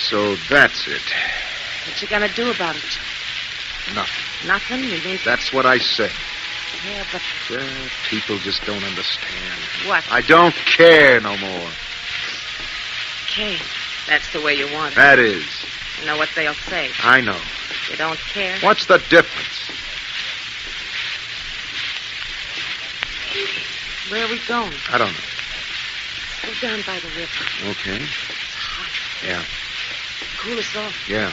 So that's it. What you gonna do about it, Joe? Nothing. Nothing? You mean... That's what I said. Yeah, but... People just don't understand. What? I don't care no more. Okay. That's the way you want it. That is. You know what they'll say. I know. You don't care? What's the difference? Where are we going? I don't know. Go down by the river. Okay. It's hot. Yeah. Cool us off. Yeah.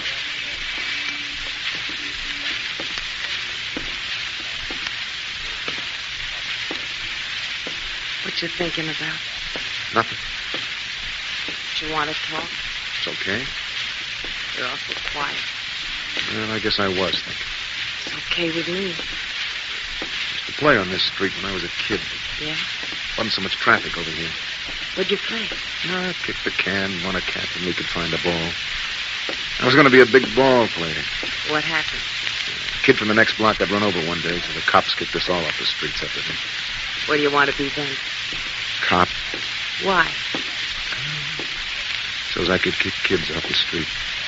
What you thinking about? Nothing. Do you want to talk? It's okay. You're awful quiet. Well, I guess I was thinking. It's okay with me. I used to play on this street when I was a kid. Yeah? Wasn't so much traffic over here. What'd you play? I kicked the can, won a cap, and we could find a ball. I was going to be a big ball player. What happened? A kid from the next block got run over one day, so the cops kicked us all off the streets after him. What do you want to be then? Cop. Why? So's I could kick kids off the street.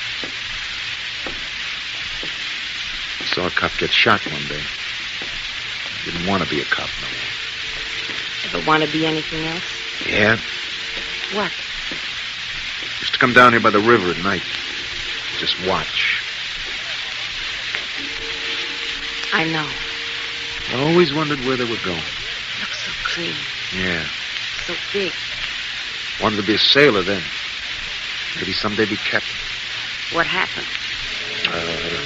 I saw a cop get shot one day. Didn't want to be a cop no more. Ever want to be anything else? Yeah? What? Used to come down here by the river at night. Just watch. I know. I always wondered where they were going. Looks so clean. Yeah. So big. Wanted to be a sailor then. Maybe someday be captain. What happened? I don't know.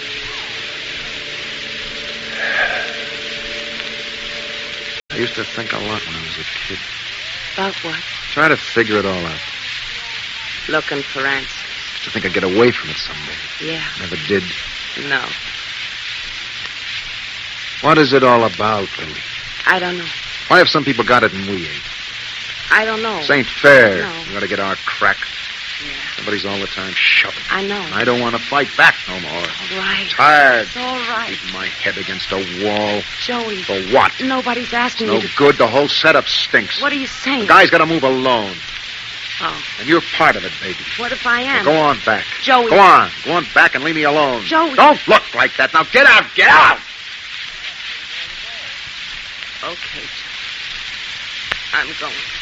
I used to think a lot when I was a kid. About what? Try to figure it all out. Looking for answers. Used to think I'd get away from it someday. Yeah. Never did. No. What is it all about, Lily? I don't know. Why have some people got it and we ain't? I don't know. This ain't fair. No. We gotta get our crack. Yeah. Somebody's all the time shoving. I know. And I don't want to fight back no more. All right. Tired. It's all right. Beating my head against a wall. Joey. For what? Nobody's asking No you to... good. The whole setup stinks. What are you saying? The guy's got to move alone. Oh. And you're part of it, baby. What if I am? Now go on back. Joey. Go on. Go on back and leave me alone. Joey. Don't look like that. Now get out. Get out. Okay, Joey. I'm going.